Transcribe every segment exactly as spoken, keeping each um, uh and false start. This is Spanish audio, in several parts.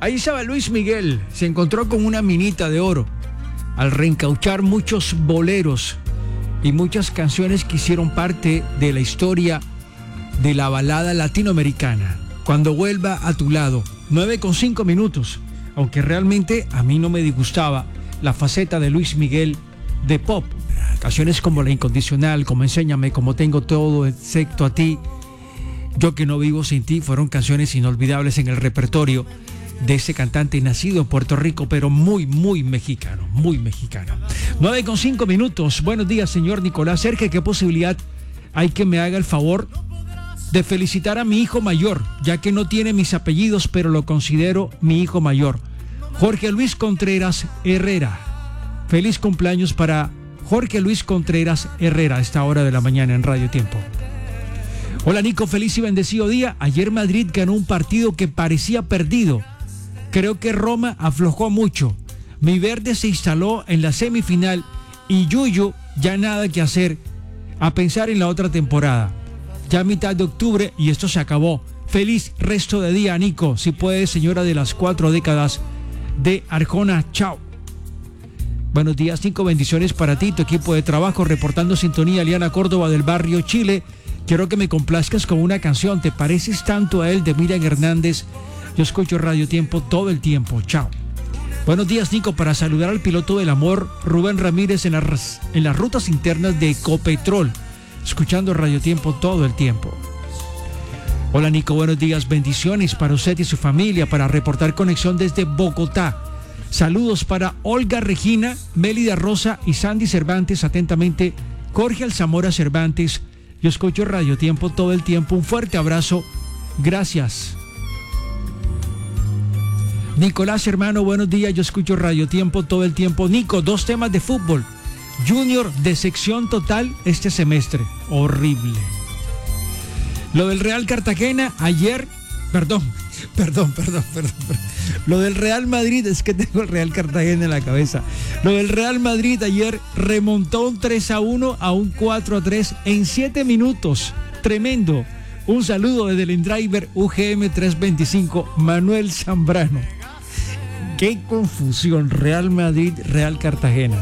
Ahí estaba Luis Miguel, se encontró con una minita de oro al reencauchar muchos boleros y muchas canciones que hicieron parte de la historia de la balada latinoamericana. Cuando vuelva a tu lado, nueve con cinco minutos, aunque realmente a mí no me disgustaba la faceta de Luis Miguel de pop. Canciones como La Incondicional, como Enséñame, como Tengo Todo excepto a ti, Yo que no vivo sin ti, fueron canciones inolvidables en el repertorio de ese cantante nacido en Puerto Rico, pero muy, muy mexicano, muy mexicano. nueve con cinco minutos. Buenos días, señor Nicolás Sergio. ¿Qué posibilidad hay que me haga el favor de felicitar a mi hijo mayor, ya que no tiene mis apellidos, pero lo considero mi hijo mayor? Jorge Luis Contreras Herrera. Feliz cumpleaños para Jorge Luis Contreras Herrera a esta hora de la mañana en Radio Tiempo. Hola Nico, feliz y bendecido día. Ayer Madrid ganó un partido que parecía perdido. Creo que Roma aflojó mucho. Mi verde se instaló en la semifinal y Yuyu ya nada que hacer, a pensar en la otra temporada. Ya a mitad de octubre y esto se acabó. Feliz resto de día, Nico. Si puedes, señora de las cuatro décadas de Arjona. Chao. Buenos días, Nico. Bendiciones para ti, tu equipo de trabajo. Reportando sintonía, Liana Córdoba del barrio Chile. Quiero que me complazcas con una canción. ¿Te pareces tanto a él de Miriam Hernández? Yo escucho Radio Tiempo todo el tiempo. Chao. Buenos días, Nico. Para saludar al piloto del amor, Rubén Ramírez, en las, en las rutas internas de Ecopetrol. Escuchando Radio Tiempo todo el tiempo. Hola, Nico. Buenos días. Bendiciones para usted y su familia. Para reportar conexión desde Bogotá. Saludos para Olga Regina, Mélida Rosa y Sandy Cervantes. Atentamente, Jorge Alzamora Cervantes. Yo escucho Radio Tiempo todo el tiempo. Un fuerte abrazo. Gracias. Nicolás, hermano, buenos días. Yo escucho Radio Tiempo todo el tiempo. Nico, dos temas de fútbol. Junior de sección total este semestre. Horrible. Lo del Real Cartagena ayer, perdón, perdón, perdón, perdón, perdón. Lo del Real Madrid, es que tengo el Real Cartagena en la cabeza. Lo del Real Madrid ayer remontó un tres a uno a un cuatro a tres en siete minutos. Tremendo. Un saludo desde el InDriver U G M trescientos veinticinco, Manuel Zambrano. Qué confusión. Real Madrid, Real Cartagena.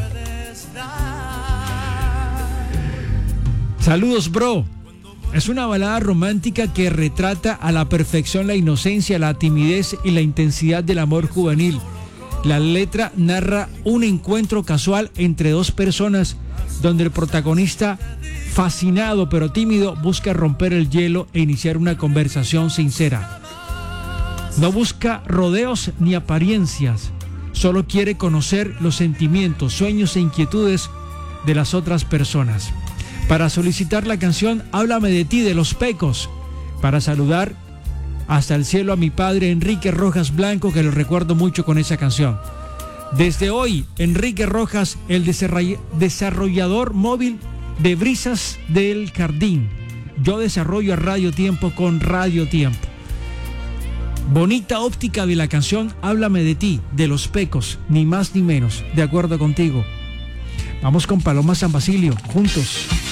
Saludos, bro. Es una balada romántica que retrata a la perfección la inocencia, la timidez y la intensidad del amor juvenil. La letra narra un encuentro casual entre dos personas donde el protagonista, fascinado pero tímido, busca romper el hielo e iniciar una conversación sincera. No busca rodeos ni apariencias, solo quiere conocer los sentimientos, sueños e inquietudes de las otras personas. Para solicitar la canción Háblame de ti de Los Pecos. Para saludar hasta el cielo a mi padre Enrique Rojas Blanco, que lo recuerdo mucho con esa canción. Desde hoy, Enrique Rojas, el desarrollador móvil de Brisas del Jardín. Yo desarrollo a Radio Tiempo con Radio Tiempo. Bonita óptica de la canción Háblame de ti de Los Pecos, ni más ni menos. De acuerdo contigo. Vamos con Paloma San Basilio, juntos.